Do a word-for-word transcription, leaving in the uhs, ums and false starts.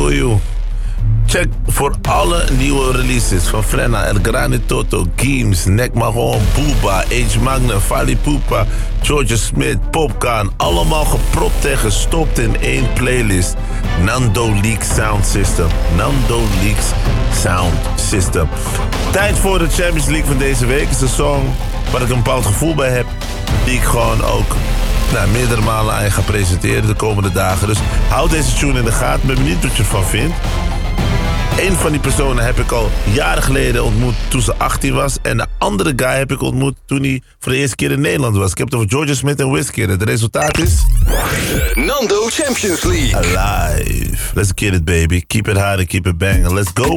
for you. Check voor alle nieuwe releases van Frenna, El Grande Toto, Gims, Nek Mahon, Booba, H Magnum, Fali Pupa, George Smith, Popcorn. Allemaal gepropt en gestopt in één playlist. Nando Leaks Sound System. Nando Leaks Sound System. Tijd voor de Champions League van deze week. Is een song waar ik een bepaald gevoel bij heb. Die ik gewoon ook nou, meerdere malen aan je ga presenteren de komende dagen. Dus hou deze tune in de gaten. Ik ben benieuwd wat je ervan vindt. Een van die personen heb ik al jaren geleden ontmoet toen ze achttien was. En de andere guy heb ik ontmoet toen hij voor de eerste keer in Nederland was. Ik heb het over George Smith en Wizkid. Het resultaat is... De Nando Champions League. Alive. Let's get it, baby. Keep it hard and keep it banging. Let's go.